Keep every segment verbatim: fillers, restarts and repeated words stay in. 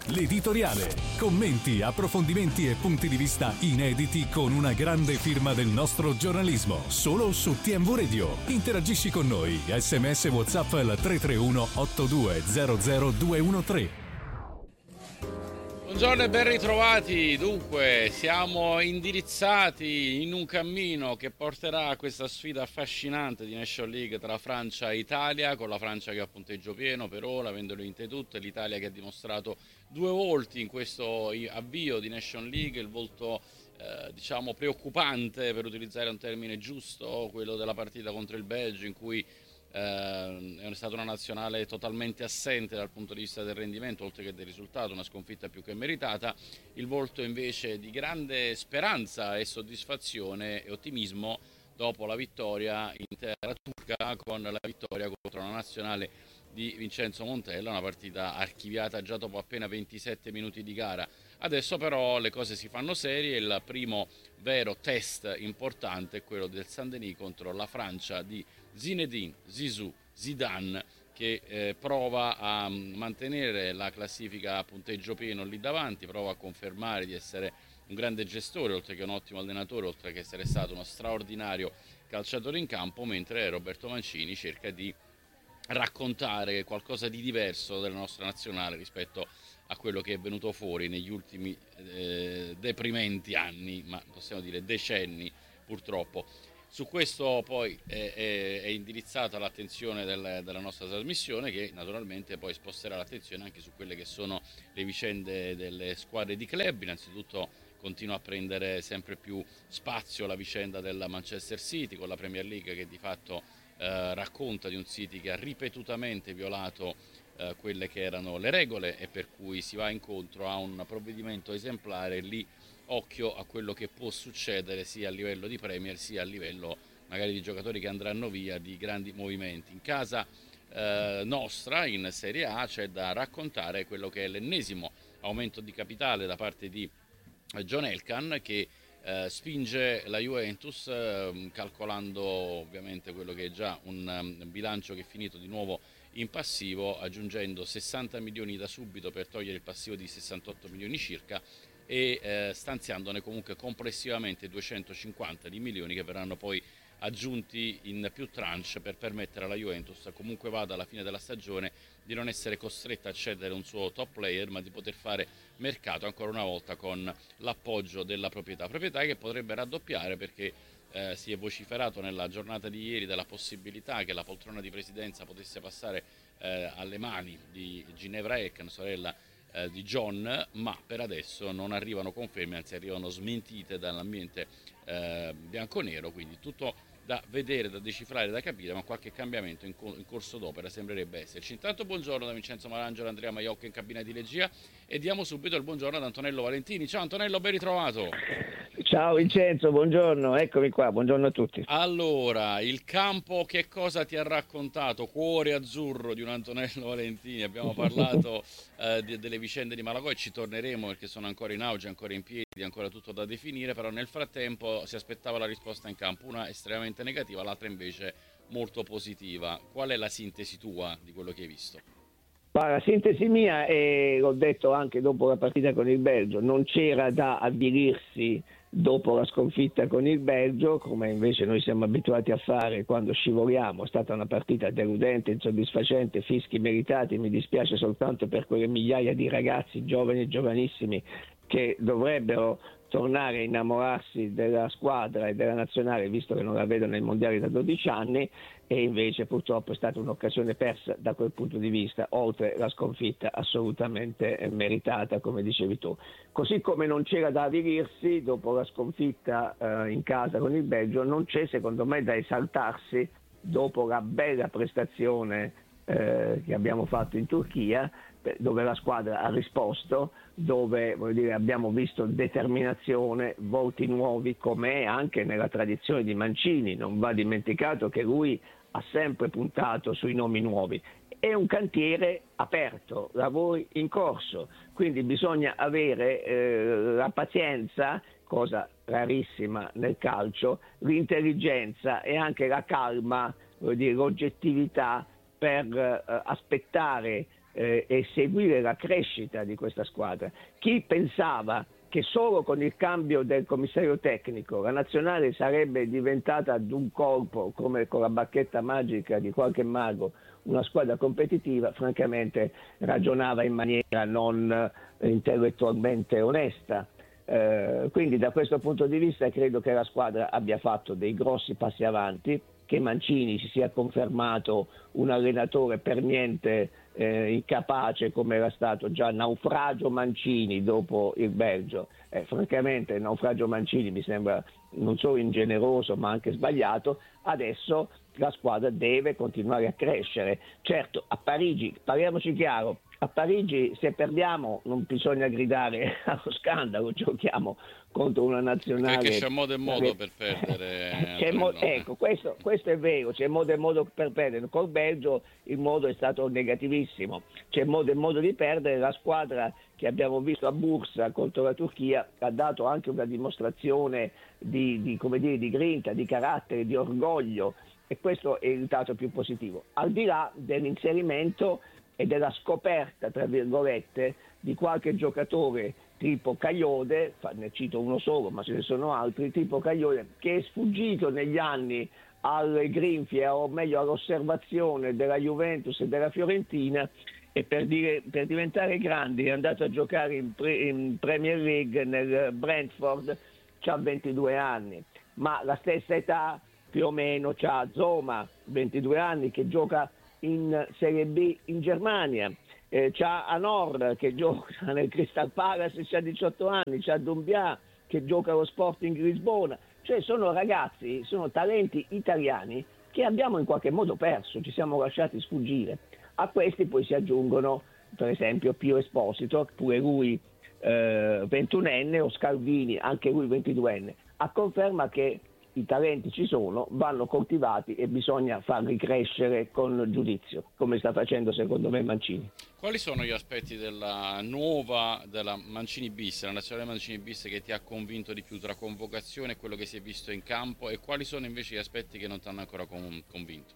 l'editoriale. Commenti, approfondimenti e punti di vista inediti con una grande firma del nostro giornalismo. Solo su T M V Radio. Interagisci con noi. Sms WhatsApp al tre tre uno otto due zero zero due uno tre. Buongiorno e ben ritrovati. Dunque, siamo indirizzati in un cammino che porterà a questa sfida affascinante di Nation League tra Francia e Italia, con la Francia che ha punteggio pieno per ora, avendole vinte tutte, l'Italia che ha dimostrato due volti in questo avvio di Nation League, il volto eh, diciamo preoccupante, per utilizzare un termine giusto, quello della partita contro il Belgio, in cui Eh, è stata una nazionale totalmente assente dal punto di vista del rendimento, oltre che del risultato, una sconfitta più che meritata. Il volto invece di grande speranza e soddisfazione e ottimismo dopo la vittoria in terra turca, con la vittoria contro la nazionale di Vincenzo Montella, una partita archiviata già dopo appena ventisette minuti di gara. Adesso però le cose si fanno serie, il primo vero test importante è quello del Saint-Denis contro la Francia di Zinedine Zizou Zidane, che eh, prova a mantenere la classifica a punteggio pieno lì davanti, prova a confermare di essere un grande gestore, oltre che un ottimo allenatore, oltre che essere stato uno straordinario calciatore in campo, mentre Roberto Mancini cerca di raccontare qualcosa di diverso della nostra nazionale rispetto a quello che è venuto fuori negli ultimi eh, deprimenti anni, ma possiamo dire decenni purtroppo. Su questo poi è, è, è indirizzata l'attenzione del, della nostra trasmissione, che naturalmente poi sposterà l'attenzione anche su quelle che sono le vicende delle squadre di club. Innanzitutto continua a prendere sempre più spazio la vicenda della Manchester City, con la Premier League che di fatto eh, racconta di un City che ha ripetutamente violato eh, quelle che erano le regole, e per cui si va incontro a un provvedimento esemplare. Lì occhio a quello che può succedere sia a livello di Premier sia a livello magari di giocatori che andranno via, di grandi movimenti. In casa eh, nostra, in Serie A, c'è da raccontare quello che è l'ennesimo aumento di capitale da parte di John Elkann, che eh, spinge la Juventus, eh, calcolando ovviamente quello che è già un um, bilancio che è finito di nuovo in passivo, aggiungendo sessanta milioni da subito per togliere il passivo di sessantotto milioni circa, e eh, stanziandone comunque complessivamente duecentocinquanta di milioni, che verranno poi aggiunti in più tranche per permettere alla Juventus, comunque vada alla fine della stagione, di non essere costretta a cedere un suo top player, ma di poter fare mercato ancora una volta con l'appoggio della proprietà, proprietà che potrebbe raddoppiare, perché eh, si è vociferato nella giornata di ieri della possibilità che la poltrona di presidenza potesse passare eh, alle mani di Ginevra Elkann, sorella eh, di John, ma per adesso non arrivano conferme, anzi arrivano smentite dall'ambiente eh, bianconero, quindi tutto da vedere, da decifrare, da capire, ma qualche cambiamento in, co- in corso d'opera sembrerebbe esserci. Intanto buongiorno da Vincenzo Marangelo, Andrea Maiocca in cabina di regia, e diamo subito il buongiorno ad Antonello Valentini. Ciao Antonello, ben ritrovato. Ciao Vincenzo, buongiorno, eccomi qua, buongiorno a tutti. Allora, il campo che cosa ti ha raccontato? Cuore azzurro di un Antonello Valentini. Abbiamo parlato eh, de- delle vicende di Malagò, e ci torneremo perché sono ancora in auge, ancora in piedi, ancora tutto da definire, però nel frattempo si aspettava la risposta in campo, una estremamente negativa, l'altra invece molto positiva. Qual è la sintesi tua di quello che hai visto? La sintesi mia, e l'ho detto anche dopo la partita con il Belgio, non c'era da avvilirsi dopo la sconfitta con il Belgio, come invece noi siamo abituati a fare quando scivoliamo. È stata una partita deludente, insoddisfacente, fischi meritati. Mi dispiace soltanto per quelle migliaia di ragazzi giovani e giovanissimi che dovrebbero tornare a innamorarsi della squadra e della nazionale, visto che non la vedono nei mondiali da dodici anni, e invece purtroppo è stata un'occasione persa da quel punto di vista, oltre la sconfitta assolutamente meritata, come dicevi tu. Così come non c'era da avvilirsi dopo la sconfitta eh, in casa con il Belgio, non c'è secondo me da esaltarsi dopo la bella prestazione eh, che abbiamo fatto in Turchia, dove la squadra ha risposto, dove voglio dire, abbiamo visto determinazione, volti nuovi, come è anche nella tradizione di Mancini. Non va dimenticato che lui ha sempre puntato sui nomi nuovi. È un cantiere aperto, lavori in corso, quindi bisogna avere eh, la pazienza, cosa rarissima nel calcio, l'intelligenza e anche la calma, voglio dire, l'oggettività per eh, aspettare eh, e seguire la crescita di questa squadra. Chi pensava che solo con il cambio del commissario tecnico la nazionale sarebbe diventata d'un colpo, come con la bacchetta magica di qualche mago, una squadra competitiva, francamente ragionava in maniera non eh, intellettualmente onesta. Eh, quindi da questo punto di vista credo che la squadra abbia fatto dei grossi passi avanti, che Mancini si sia confermato un allenatore per niente eh, incapace come era stato già Naufragio Mancini dopo il Belgio. Eh, francamente il Naufragio Mancini mi sembra non solo ingeneroso ma anche sbagliato. Adesso la squadra deve continuare a crescere. Certo, a Parigi, parliamoci chiaro, a Parigi se perdiamo non bisogna gridare allo scandalo, giochiamo contro una nazionale. Perché c'è modo e modo per perdere. C'è mo- ecco, questo, questo è vero, c'è modo e modo per perdere. Col Belgio il modo è stato negativissimo, c'è modo e modo di perdere. La squadra che abbiamo visto a Bursa contro la Turchia ha dato anche una dimostrazione di, di, come dire, di grinta, di carattere, di orgoglio, e questo è il risultato più positivo. Al di là dell'inserimento e della scoperta, tra virgolette, di qualche giocatore tipo Cagliode, ne cito uno solo ma ce ne sono altri, tipo Cagliode, che è sfuggito negli anni alle grinfie, o meglio all'osservazione della Juventus e della Fiorentina, e per, dire, per diventare grandi è andato a giocare in, pre, in Premier League nel Brentford, c'ha ventidue anni, ma la stessa età più o meno c'ha Zoma, ventidue anni, che gioca in Serie B in Germania, eh, c'ha Anor che gioca nel Crystal Palace, c'ha diciotto anni, c'ha Doumbia che gioca allo Sporting Lisbona, cioè sono ragazzi, sono talenti italiani che abbiamo in qualche modo perso, ci siamo lasciati sfuggire. A questi poi si aggiungono per esempio Pio Esposito, pure lui eh, ventunenne, o Scalvini, anche lui ventiduenne, a conferma che i talenti ci sono, vanno coltivati e bisogna farli crescere con giudizio, come sta facendo secondo me Mancini. Quali sono gli aspetti della nuova, della Mancini bis, la nazionale Mancini bis, che ti ha convinto di più tra convocazione e quello che si è visto in campo, e quali sono invece gli aspetti che non ti hanno ancora convinto?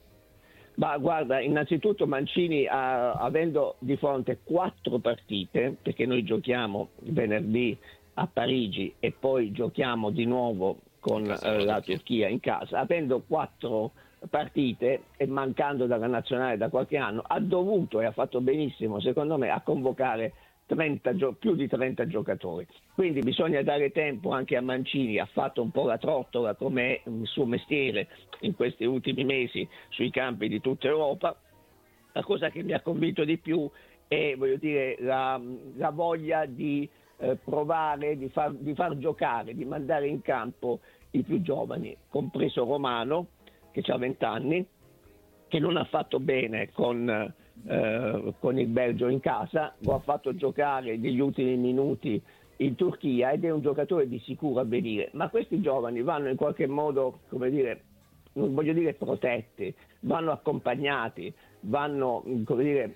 Ma guarda, innanzitutto Mancini, ha, avendo di fronte quattro partite, perché noi giochiamo venerdì a Parigi e poi giochiamo di nuovo con eh, la Turchia in casa, avendo quattro partite e mancando dalla nazionale da qualche anno, ha dovuto, e ha fatto benissimo secondo me, a convocare trenta, più di trenta giocatori. Quindi bisogna dare tempo anche a Mancini, ha fatto un po' la trottola come è il suo mestiere in questi ultimi mesi sui campi di tutta Europa. La cosa che mi ha convinto di più è, voglio dire, la, la voglia di eh, provare, di far, di far giocare, di mandare in campo i più giovani, compreso Romano, che ha venti anni, che non ha fatto bene con, eh, con il Belgio in casa, lo ha fatto giocare negli ultimi minuti in Turchia ed è un giocatore di sicuro avvenire. Ma questi giovani vanno in qualche modo, come dire, non voglio dire protetti, vanno accompagnati, vanno, come dire,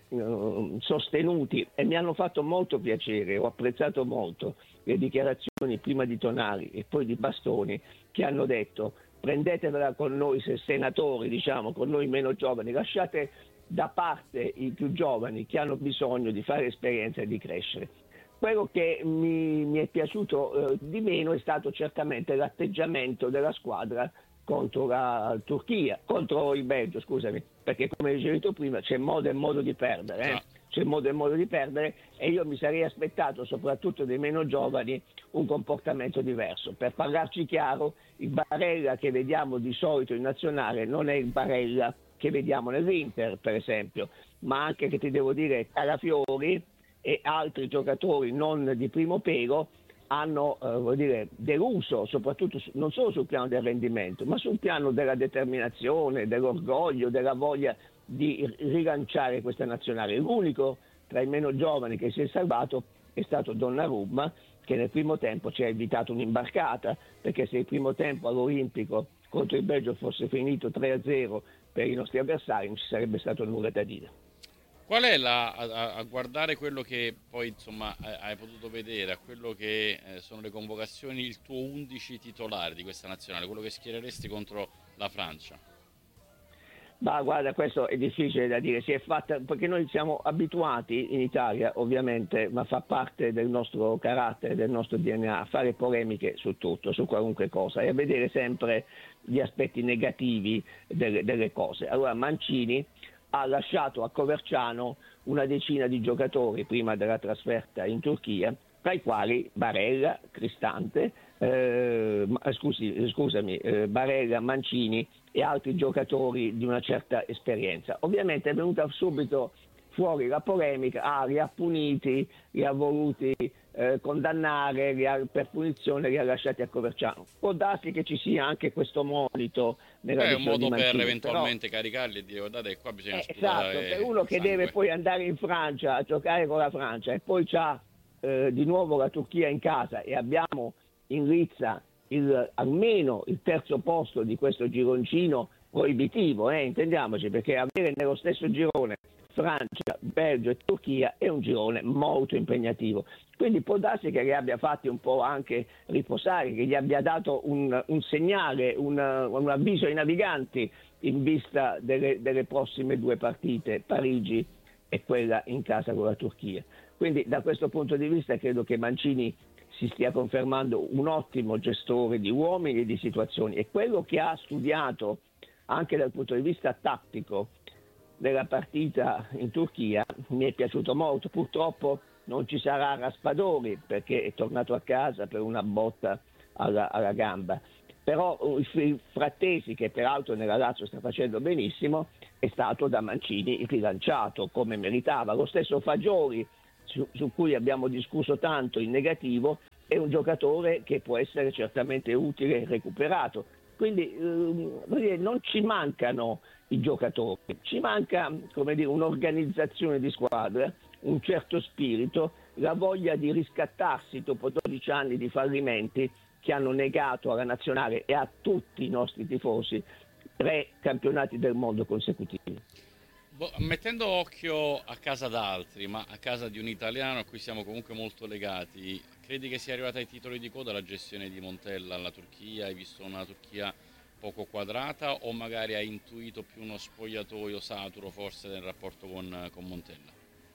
sostenuti, e mi hanno fatto molto piacere, ho apprezzato molto le dichiarazioni prima di Tonali e poi di Bastoni, che hanno detto: prendetevela con noi se senatori, diciamo, con noi meno giovani, lasciate da parte i più giovani che hanno bisogno di fare esperienza e di crescere. Quello che mi, mi è piaciuto eh, di meno è stato certamente l'atteggiamento della squadra contro la Turchia, contro il Belgio, scusami, perché come dicevi tu prima c'è modo e modo di perdere, eh? c'è modo e modo di perdere, e io mi sarei aspettato soprattutto dei meno giovani un comportamento diverso. Per parlarci chiaro, il Barella che vediamo di solito in nazionale non è il Barella che vediamo nell'Inter, per esempio, ma anche, che ti devo dire, Calafiori e altri giocatori non di primo pelo hanno eh, vuol dire, deluso, soprattutto su, non solo sul piano del rendimento, ma sul piano della determinazione, dell'orgoglio, della voglia di rilanciare questa nazionale. L'unico tra i meno giovani che si è salvato è stato Donnarumma, che nel primo tempo ci ha evitato un'imbarcata, perché se il primo tempo all'Olimpico contro il Belgio fosse finito tre a zero per i nostri avversari non ci sarebbe stato nulla da dire. Qual è la, a, a guardare quello che poi insomma hai potuto vedere, a quello che eh, sono le convocazioni, il tuo undici titolare di questa nazionale, quello che schiereresti contro la Francia? Ma guarda, questo è difficile da dire, si è fatta, perché noi siamo abituati in Italia, ovviamente, ma fa parte del nostro carattere, del nostro D N A, a fare polemiche su tutto, su qualunque cosa e a vedere sempre gli aspetti negativi delle, delle cose. Allora Mancini ha lasciato a Coverciano una decina di giocatori prima della trasferta in Turchia, tra i quali Barella, Cristante, eh, scusi, scusami, eh, Barella, Mancini e altri giocatori di una certa esperienza. Ovviamente è venuta subito fuori la polemica, ah, li ha puniti, li ha voluti eh, condannare, li ha, per punizione li ha lasciati a Coverciano. Può darsi che ci sia anche questo monito nella È un decisione di modo Mancini, per eventualmente però, caricarli e dire guardate che qua bisogna eh, sputare esatto, per uno che sangue. deve poi andare in Francia a giocare con la Francia e poi c'ha eh, di nuovo la Turchia in casa e abbiamo in lizza il, almeno il terzo posto di questo gironcino proibitivo, eh, intendiamoci, perché avere nello stesso girone Francia, Belgio e Turchia è un girone molto impegnativo. Quindi può darsi che li abbia fatti un po' anche riposare, che gli abbia dato un, un segnale, un, un avviso ai naviganti in vista delle, delle prossime due partite, Parigi e quella in casa con la Turchia. Quindi da questo punto di vista credo che Mancini si stia confermando un ottimo gestore di uomini e di situazioni e quello che ha studiato anche dal punto di vista tattico della partita in Turchia mi è piaciuto molto. Purtroppo non ci sarà Raspadori perché è tornato a casa per una botta alla, alla gamba, però il Frattesi, che peraltro nella Lazio sta facendo benissimo, è stato da Mancini rilanciato come meritava. Lo stesso Fagioli, su, su cui abbiamo discusso tanto in negativo, è un giocatore che può essere certamente utile e recuperato. Quindi eh, non ci mancano i giocatori, ci manca, come dire, un'organizzazione di squadra, un certo spirito, la voglia di riscattarsi dopo dodici anni di fallimenti che hanno negato alla nazionale e a tutti i nostri tifosi tre campionati del mondo consecutivi. Mettendo occhio a casa d'altri, ma a casa di un italiano a cui siamo comunque molto legati, credi che sia arrivata ai titoli di coda la gestione di Montella alla Turchia? Hai visto una Turchia poco quadrata o magari hai intuito più uno spogliatoio saturo forse nel rapporto con, con Montella?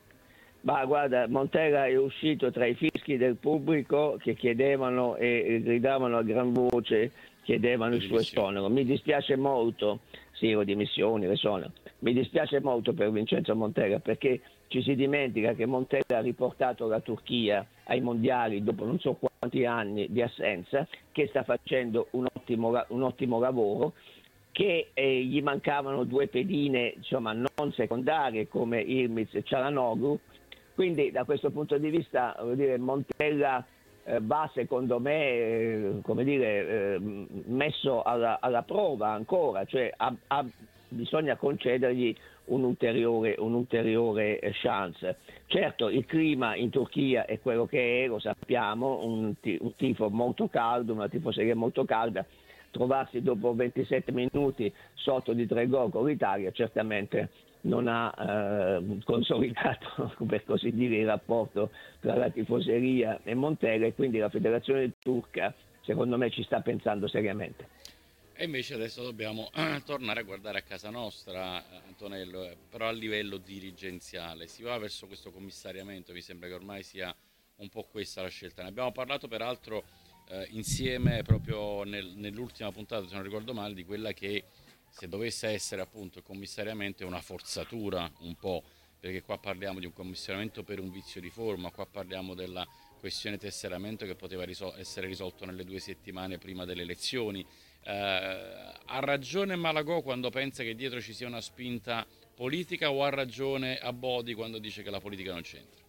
Ma guarda, Montella è uscito tra i fischi del pubblico che chiedevano e gridavano a gran voce, chiedevano il suo esonero. Mi dispiace molto, sì, le dimissioni, l'esonero. Mi dispiace molto per Vincenzo Montella perché ci si dimentica che Montella ha riportato la Turchia ai mondiali dopo non so quanti anni di assenza, che sta facendo un ottimo, un ottimo lavoro, che eh, gli mancavano due pedine, insomma, non secondarie come Ilmiz e Çalhanoğlu. Quindi da questo punto di vista, voglio dire, Montella eh, va secondo me eh, come dire, eh, messo alla, alla prova ancora, cioè ha, ha, bisogna concedergli un'ulteriore, un'ulteriore chance. Certo, il clima in Turchia è quello che è, lo sappiamo, un, un tifo molto caldo, una tifoseria molto calda. Trovarsi dopo ventisette minuti sotto di tre gol con l'Italia certamente non ha eh, consolidato, per così dire, il rapporto tra la tifoseria e Montella, e quindi la federazione turca secondo me ci sta pensando seriamente. E invece adesso dobbiamo eh, tornare a guardare a casa nostra, Antonello, eh, però a livello dirigenziale. Si va verso questo commissariamento, mi sembra che ormai sia un po' questa la scelta. Ne abbiamo parlato peraltro eh, insieme proprio nel, nell'ultima puntata, se non ricordo male, di quella che se dovesse essere appunto il commissariamento è una forzatura un po', perché qua parliamo di un commissariamento per un vizio di forma, qua parliamo della questione tesseramento che poteva risol- essere risolto nelle due settimane prima delle elezioni. Eh, ha ragione Malagò quando pensa che dietro ci sia una spinta politica o ha ragione Abodi quando dice che la politica non c'entra?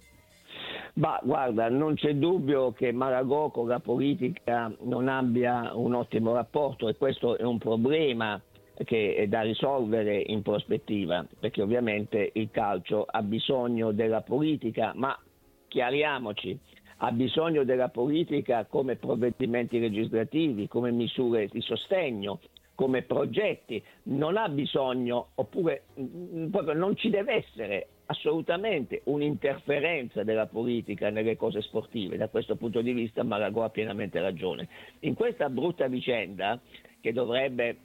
Ma guarda, non c'è dubbio che Malagò con la politica non abbia un ottimo rapporto e questo è un problema che è da risolvere in prospettiva, perché ovviamente il calcio ha bisogno della politica, ma chiariamoci, ha bisogno della politica come provvedimenti legislativi, come misure di sostegno, come progetti, non ha bisogno, oppure proprio non ci deve essere assolutamente un'interferenza della politica nelle cose sportive. Da questo punto di vista Malagò ha pienamente ragione. In questa brutta vicenda, che dovrebbe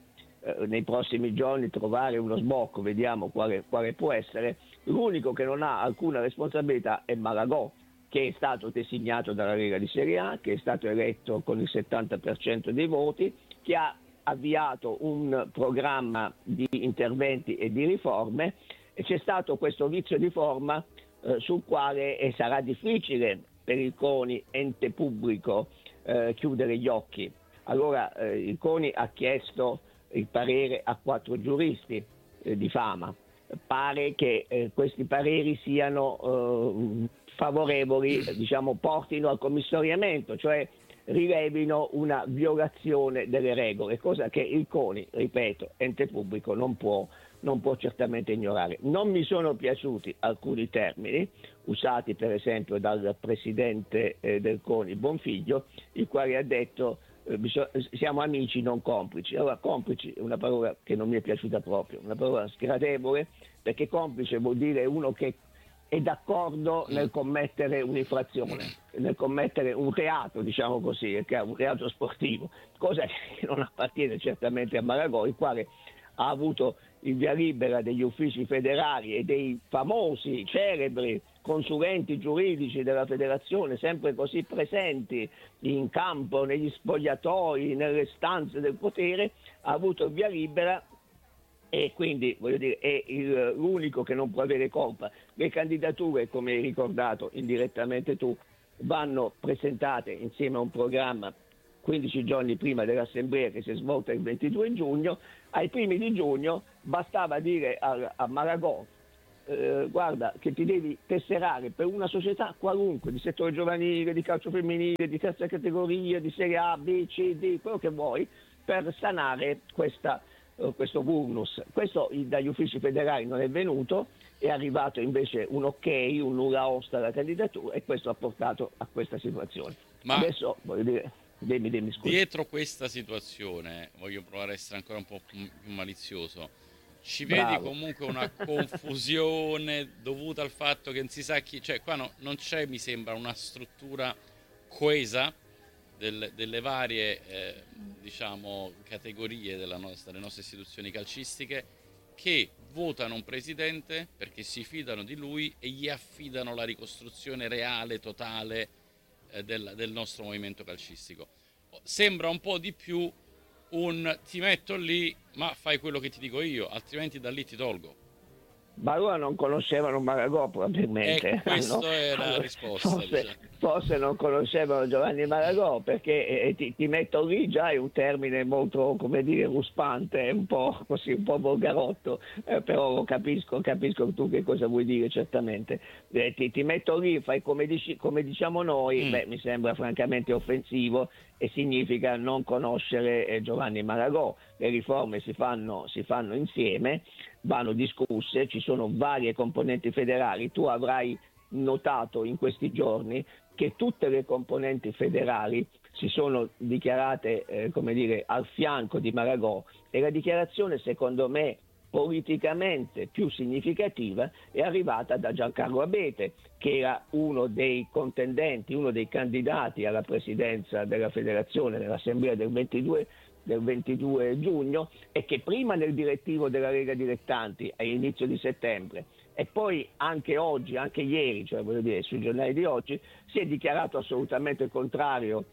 eh, nei prossimi giorni trovare uno sbocco, vediamo quale, quale può essere. L'unico che non ha alcuna responsabilità è Malagò, che è stato designato dalla Lega di Serie A, che è stato eletto con il settanta per cento dei voti, che ha avviato un programma di interventi e di riforme, e c'è stato questo vizio di forma eh, sul quale eh, sarà difficile per il CONI, ente pubblico, eh, chiudere gli occhi. Allora eh, il CONI ha chiesto il parere a quattro giuristi eh, di fama. Pare che eh, questi pareri siano eh, favorevoli, diciamo, portino al commissariamento, cioè rilevino una violazione delle regole, cosa che il CONI, ripeto, ente pubblico, non può, non può certamente ignorare. Non mi sono piaciuti alcuni termini usati per esempio dal presidente eh, del CONI Bonfiglio, il quale ha detto eh, bisog- siamo amici non complici. Allora, complici è una parola che non mi è piaciuta proprio, una parola sgradevole, perché complice vuol dire uno che è d'accordo nel commettere un'infrazione, nel commettere un reato, diciamo così, che è un reato sportivo, cosa che non appartiene certamente a Malagò, il quale ha avuto il via libera degli uffici federali e dei famosi, celebri consulenti giuridici della federazione, sempre così presenti in campo, negli spogliatoi, nelle stanze del potere, ha avuto il via libera. E quindi, voglio dire, è il, l'unico che non può avere colpa. Le candidature, come hai ricordato indirettamente tu, vanno presentate insieme a un programma quindici giorni prima dell'assemblea che si è svolta il ventidue giugno. Ai primi di giugno bastava dire a, a Malagò eh, guarda che ti devi tesserare per una società qualunque, di settore giovanile, di calcio femminile, di terza categoria, di Serie A, B, C, D, quello che vuoi, per sanare questa questo vulnus. Questo dagli uffici federali non è venuto, è arrivato invece un ok, un nulla osta alla candidatura, e questo ha portato a questa situazione. Ma adesso voglio dire, dimmi, dimmi, scusa. Dietro questa situazione, voglio provare a essere ancora un po' più malizioso, ci Bravo. Vedi comunque una confusione dovuta al fatto che non si sa chi, cioè qua no, non c'è, mi sembra, una struttura coesa Del, delle varie eh, diciamo categorie della nostra, delle nostre istituzioni calcistiche, che votano un presidente perché si fidano di lui e gli affidano la ricostruzione reale, totale eh, del, del nostro movimento calcistico. Sembra un po' di più un ti metto lì ma fai quello che ti dico io, altrimenti da lì ti tolgo. Ma allora non conoscevano Malagò probabilmente. Ecco, questa no? è la allora, risposta. Forse, diciamo. forse non conoscevano Giovanni Malagò, perché eh, ti, ti metto lì già è un termine molto, come dire, ruspante, un po' così, un po' volgarotto, eh, però lo capisco, capisco tu che cosa vuoi dire certamente. Eh, ti, ti metto lì, fai come, dici, come diciamo noi, mm. beh, mi sembra francamente offensivo e significa non conoscere eh, Giovanni Malagò. Le riforme si fanno, si fanno insieme, vanno discusse, ci sono varie componenti federali. Tu avrai notato in questi giorni che tutte le componenti federali si sono dichiarate eh, come dire, al fianco di Malagò, e la dichiarazione secondo me politicamente più significativa è arrivata da Giancarlo Abete, che era uno dei contendenti, uno dei candidati alla presidenza della federazione nell'assemblea del ventidue del ventidue giugno, e che prima nel direttivo della Lega Dilettanti all'inizio di settembre e poi anche oggi, anche ieri, cioè voglio dire sui giornali di oggi, si è dichiarato assolutamente contrario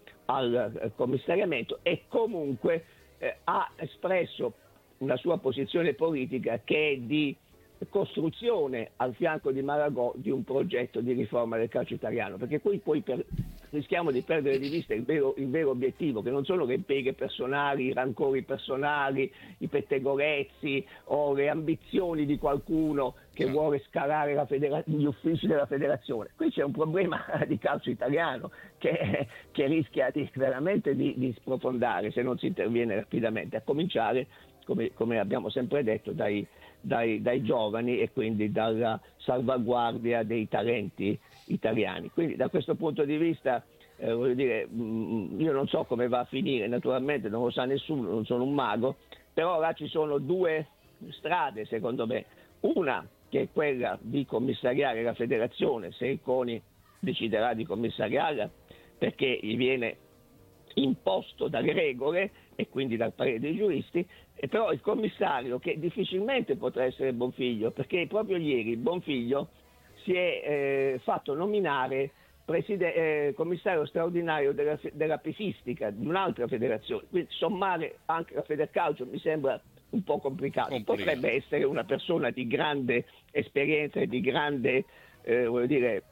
al commissariamento, e comunque eh, ha espresso una sua posizione politica che è di costruzione al fianco di Malagò di un progetto di riforma del calcio italiano, perché qui poi per, rischiamo di perdere di vista il vero, il vero obiettivo, che non sono le peghe personali, i rancori personali, i pettegolezzi o le ambizioni di qualcuno che vuole scalare la federa- gli uffici della federazione. Qui c'è un problema di calcio italiano che, che rischia di, veramente di, di sprofondare se non si interviene rapidamente, a cominciare, come, come abbiamo sempre detto, dai Dai, dai giovani, e quindi dalla salvaguardia dei talenti italiani. Quindi da questo punto di vista eh, voglio dire, mh, io non so come va a finire, naturalmente non lo sa nessuno, non sono un mago, però là ci sono due strade secondo me, una che è quella di commissariare la federazione, se il CONI deciderà di commissariarla, perché gli viene imposto dalle regole e quindi dal parere dei giuristi, e però il commissario, che difficilmente potrà essere Bonfiglio, perché proprio ieri Bonfiglio si è eh, fatto nominare preside- eh, commissario straordinario della, della pesistica di un'altra federazione, quindi sommare anche la Federcalcio mi sembra un po' complicato. complicato. Potrebbe essere una persona di grande esperienza e di grande eh, voglio dire,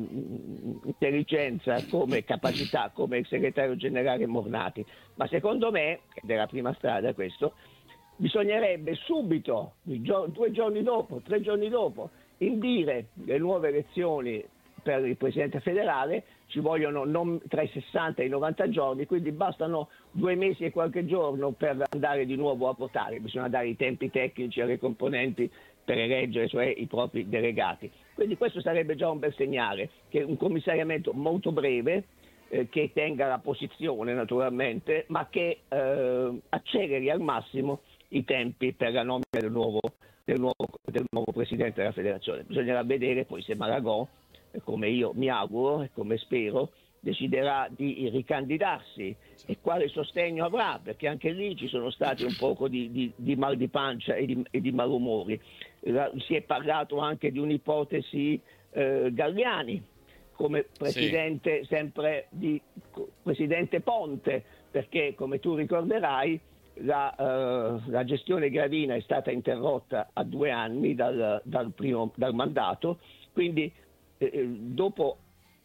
mh, intelligenza come capacità, come il segretario generale Mornati, ma secondo me, ed è la prima strada questo, bisognerebbe subito, due giorni dopo, tre giorni dopo, indire le nuove elezioni per il Presidente federale. Ci vogliono non tra i sessanta e i novanta giorni, quindi bastano due mesi e qualche giorno per andare di nuovo a votare. Bisogna dare i tempi tecnici alle componenti per eleggere, cioè i propri delegati. Quindi questo sarebbe già un bel segnale, che un commissariamento molto breve, eh, che tenga la posizione naturalmente, ma che eh, acceleri al massimo i tempi per la nomina del nuovo, del nuovo, del nuovo Presidente della Federazione. Bisognerà vedere poi se Maragò, come io mi auguro e come spero, deciderà di ricandidarsi e quale sostegno avrà, perché anche lì ci sono stati un poco di, di, di mal di pancia e di, e di malumori. Si è parlato anche di un'ipotesi eh, Galliani come presidente, sì, sempre di presidente Ponte, perché come tu ricorderai la, uh, la gestione Gravina è stata interrotta a due anni dal, dal, primo, dal mandato, quindi eh, dopo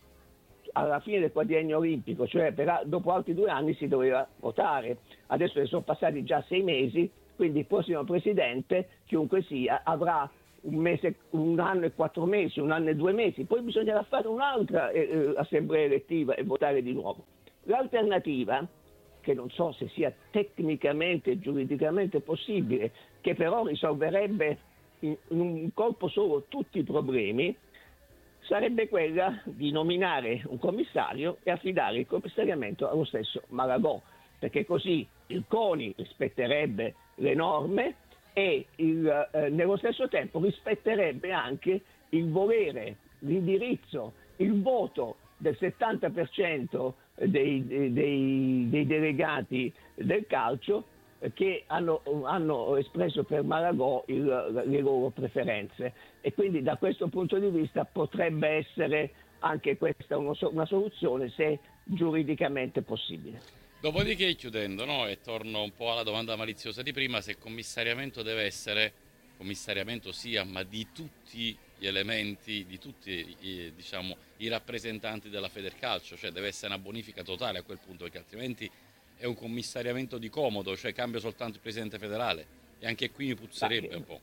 alla fine del quadriennio olimpico, cioè per, dopo altri due anni si doveva votare. Adesso ne sono passati già sei mesi, quindi il prossimo presidente, chiunque sia, avrà un mese, un anno e quattro mesi, un anno e due mesi, poi bisognerà fare un'altra eh, assemblea elettiva e votare di nuovo. L'alternativa, che non so se sia tecnicamente e giuridicamente possibile, che però risolverebbe in, in un colpo solo tutti i problemi, sarebbe quella di nominare un commissario e affidare il commissariamento allo stesso Maragò, perché così il CONI rispetterebbe le norme e il, eh, nello stesso tempo rispetterebbe anche il volere, l'indirizzo, il voto del settanta per cento dei, dei, dei delegati del calcio che hanno, hanno espresso per Maragò il, le loro preferenze, e quindi da questo punto di vista potrebbe essere anche questa uno, una soluzione, se giuridicamente possibile. Dopodiché, chiudendo, no, e torno un po' alla domanda maliziosa di prima, se il commissariamento deve essere commissariamento sia, ma di tutti gli elementi, di tutti i, diciamo, i rappresentanti della Federcalcio, cioè deve essere una bonifica totale a quel punto, perché altrimenti è un commissariamento di comodo, cioè cambia soltanto il presidente federale, e anche qui mi puzzerebbe un po'.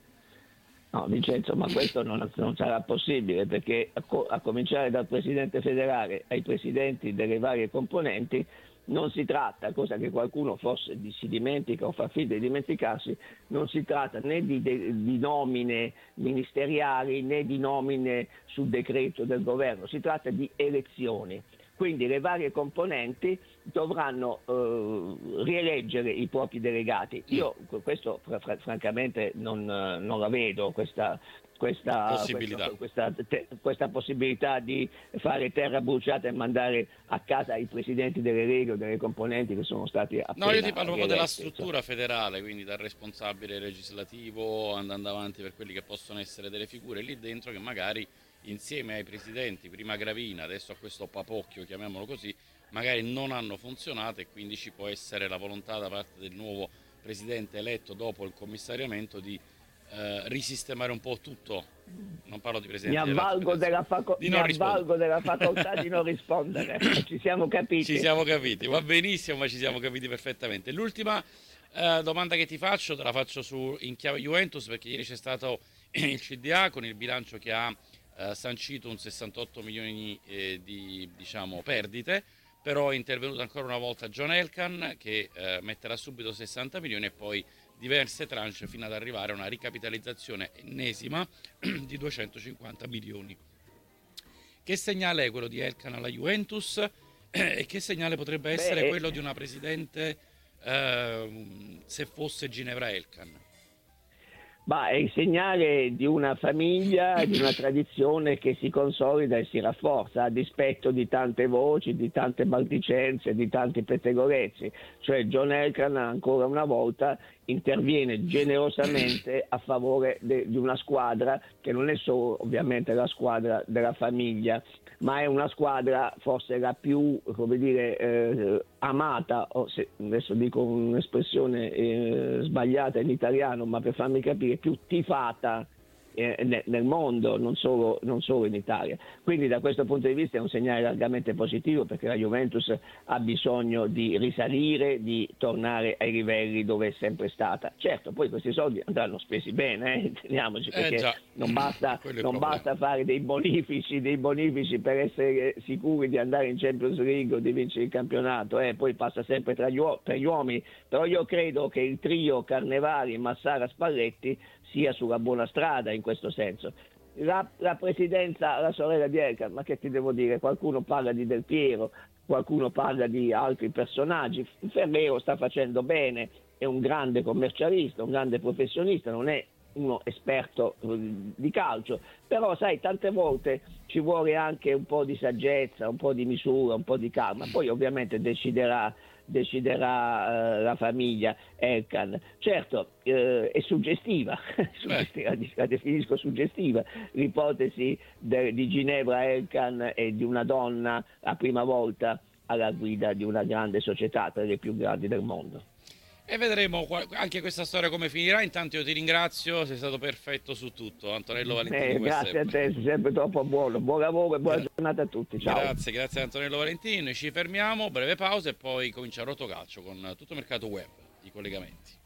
No, Vincenzo, ma questo non, non sarà possibile, perché a, co- a cominciare dal presidente federale ai presidenti delle varie componenti non si tratta, cosa che qualcuno forse si dimentica o fa finta di dimenticarsi, non si tratta né di, de- di nomine ministeriali né di nomine sul decreto del governo, si tratta di elezioni. Quindi le varie componenti dovranno eh, rieleggere i propri delegati. Io questo fr- francamente non, non la vedo, questa, questa, possibilità. Questa, questa, te, questa possibilità di fare terra bruciata e mandare a casa i presidenti delle leghe o delle componenti che sono stati appena No, io ti parlo proprio della rieletti, struttura insomma. federale, quindi dal responsabile legislativo, andando avanti per quelli che possono essere delle figure lì dentro che magari insieme ai presidenti, prima Gravina, adesso a questo papocchio, chiamiamolo così, magari non hanno funzionato, e quindi ci può essere la volontà da parte del nuovo presidente eletto dopo il commissariamento di eh, risistemare un po' tutto. Non parlo di Mi presidente avvalgo, della, faco- di mi non avvalgo rispondere. della facoltà di non rispondere, ci siamo capiti. Ci siamo capiti, va benissimo, ma ci siamo capiti perfettamente. L'ultima eh, domanda che ti faccio, te la faccio su, in chiave Juventus, perché ieri c'è stato il C D A con il bilancio che ha eh, sancito un sessantotto milioni eh, di, diciamo, perdite, però è intervenuto ancora una volta John Elkann che eh, metterà subito sessanta milioni e poi diverse tranche fino ad arrivare a una ricapitalizzazione ennesima di duecentocinquanta milioni. Che segnale è quello di Elkann alla Juventus e che segnale potrebbe essere Beh, quello di una presidente eh, se fosse Ginevra Elkann? Ma è il segnale di una famiglia, di una tradizione che si consolida e si rafforza a dispetto di tante voci, di tante maldicenze, di tanti pettegolezzi. Cioè John Elkann ancora una volta interviene generosamente a favore de- di una squadra che non è solo ovviamente la squadra della famiglia, ma è una squadra forse la più, come dire, eh, amata, o se, adesso dico un'espressione eh, sbagliata in italiano, ma per farmi capire, più tifata eh, nel, nel mondo, non solo, non solo in Italia. Quindi da questo punto di vista è un segnale largamente positivo, perché la Juventus ha bisogno di risalire, di tornare ai livelli dove è sempre stata. Certo, poi questi soldi andranno spesi bene, eh, intendiamoci, perché Eh, già. non basta, Quello è il non problema. basta fare dei bonifici, dei bonifici per essere sicuri di andare in Champions League o di vincere il campionato, eh, poi passa sempre tra gli, uo- per gli uomini, però io credo che il trio Carnevali, Massara, Spalletti sia sulla buona strada in questo senso. La, la presidenza, la sorella di Elkann, ma che ti devo dire, qualcuno parla di Del Piero, qualcuno parla di altri personaggi, Ferrero sta facendo bene, è un grande commercialista, un grande professionista, non è uno esperto eh, di calcio, però sai, tante volte ci vuole anche un po' di saggezza, un po' di misura, un po' di calma, poi ovviamente deciderà deciderà eh, la famiglia Elkann. Certo, eh, è suggestiva, suggestiva, la definisco suggestiva, l'ipotesi de, di Ginevra Elkann e di una donna la prima volta alla guida di una grande società, tra le più grandi del mondo. E vedremo qua- anche questa storia come finirà. Intanto io ti ringrazio, sei stato perfetto su tutto. Antonello Valentini, Eh, come grazie sempre. a te, sei sempre troppo buono. Buon lavoro e buona Gra- giornata a tutti. Ciao. Grazie, grazie a Antonello Valentini. Noi ci fermiamo, breve pausa e poi comincia Rotocalcio con tutto il mercato web, i collegamenti.